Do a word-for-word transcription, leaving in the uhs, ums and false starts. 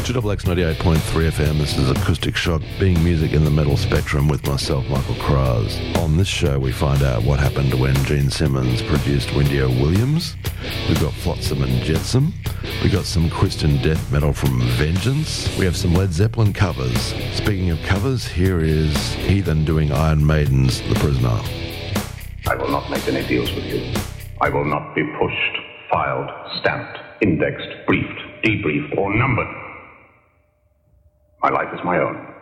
two X X ninety-eight point three F M. This is Acoustic Shock, being music in the metal spectrum with myself, Michael Kraz. On this show, we find out what happened when Gene Simmons produced Wendy O. Williams. We've got Flotsam and Jetsam. We got some Christian death metal from Vengeance. We have some Led Zeppelin covers. Speaking of covers, here is Heathen doing Iron Maiden's The Prisoner. I will not make any deals with you. I will not be pushed, filed, stamped, indexed, briefed, debriefed, or numbered. My life is my own.